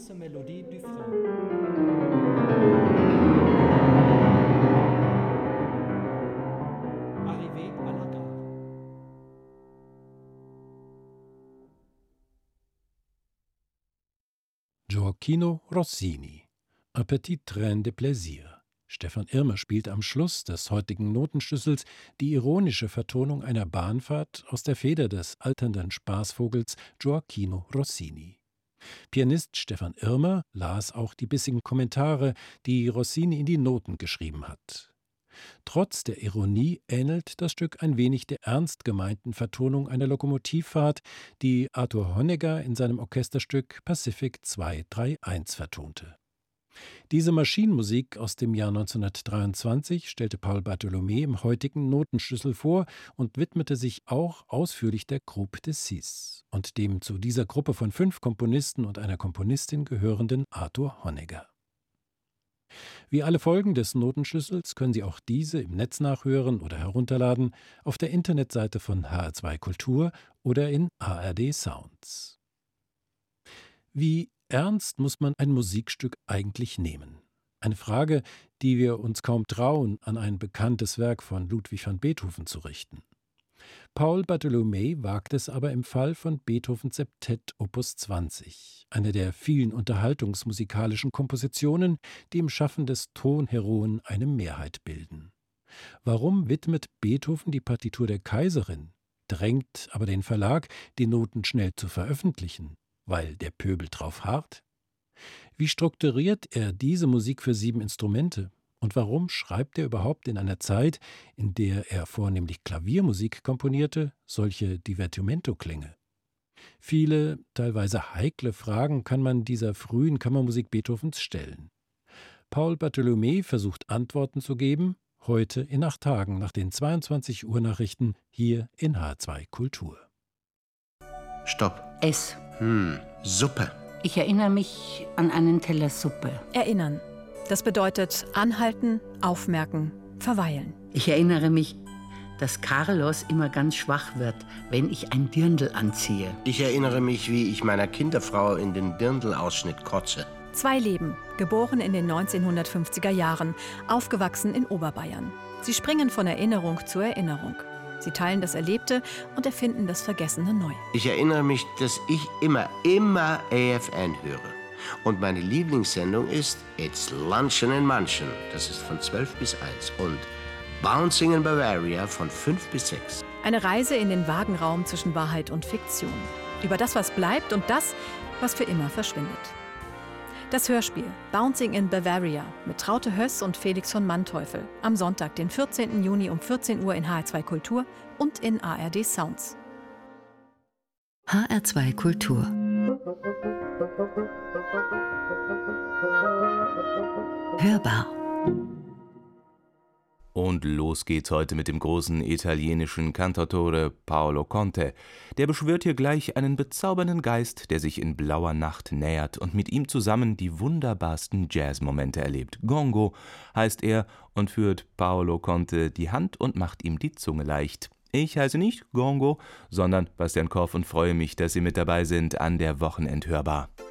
Douce Mélodie du Frein. Arrivé à la gare. Gioacchino Rossini, Un petit train de plaisir. Stefan Irmer spielt am Schluss des heutigen Notenschlüssels die ironische Vertonung einer Bahnfahrt aus der Feder des alternden Spaßvogels Gioacchino Rossini. Pianist Stefan Irmer las auch die bissigen Kommentare, die Rossini in die Noten geschrieben hat. Trotz der Ironie ähnelt das Stück ein wenig der ernst gemeinten Vertonung einer Lokomotivfahrt, die Arthur Honegger in seinem Orchesterstück Pacific 231 vertonte. Diese Maschinenmusik aus dem Jahr 1923 stellte Paul Bartholomä im heutigen Notenschlüssel vor und widmete sich auch ausführlich der Groupe de Six und dem zu dieser Gruppe von 5 Komponisten und einer Komponistin gehörenden Arthur Honegger. Wie alle Folgen des Notenschlüssels können Sie auch diese im Netz nachhören oder herunterladen auf der Internetseite von HR2 Kultur oder in ARD Sounds. Wie ernst muss man ein Musikstück eigentlich nehmen? Eine Frage, die wir uns kaum trauen, an ein bekanntes Werk von Ludwig van Beethoven zu richten. Paul Bartholomä wagt es aber im Fall von Beethovens Septett Opus 20, einer der vielen unterhaltungsmusikalischen Kompositionen, die im Schaffen des Tonheroen eine Mehrheit bilden. Warum widmet Beethoven die Partitur der Kaiserin, drängt aber den Verlag, die Noten schnell zu veröffentlichen, weil der Pöbel drauf harrt? Wie strukturiert er diese Musik für 7 Instrumente? Und warum schreibt er überhaupt in einer Zeit, in der er vornehmlich Klaviermusik komponierte, solche Divertimento-Klänge? Viele, teilweise heikle Fragen kann man dieser frühen Kammermusik Beethovens stellen. Paul Bartholomä versucht Antworten zu geben, heute in 8 Tagen nach den 22 Uhr Nachrichten hier in H2 Kultur. Stopp. S. Suppe. Ich erinnere mich an einen Teller Suppe. Erinnern. Das bedeutet anhalten, aufmerken, verweilen. Ich erinnere mich, dass Carlos immer ganz schwach wird, wenn ich ein Dirndl anziehe. Ich erinnere mich, wie ich meiner Kinderfrau in den Dirndl-Ausschnitt kotze. 2 Leben, geboren in den 1950er Jahren, aufgewachsen in Oberbayern. Sie springen von Erinnerung zu Erinnerung. Sie teilen das Erlebte und erfinden das Vergessene neu. Ich erinnere mich, dass ich immer AFN höre. Und meine Lieblingssendung ist It's Luncheon in Manchen. Das ist von 12 bis 1. Und Bouncing in Bavaria von 5 bis 6. Eine Reise in den vagen Raum zwischen Wahrheit und Fiktion. Über das, was bleibt und das, was für immer verschwindet. Das Hörspiel Bouncing in Bavaria mit Traute Höss und Felix von Manteuffel am Sonntag, den 14. Juni um 14 Uhr in HR2 Kultur und in ARD Sounds. HR2 Kultur. Hörbar. Und los geht's heute mit dem großen italienischen Cantautore Paolo Conte. Der beschwört hier gleich einen bezaubernden Geist, der sich in blauer Nacht nähert und mit ihm zusammen die wunderbarsten Jazzmomente erlebt. Gongo heißt er und führt Paolo Conte die Hand und macht ihm die Zunge leicht. Ich heiße nicht Gongo, sondern Bastian Korff und freue mich, dass Sie mit dabei sind an der Wochenendhörbar.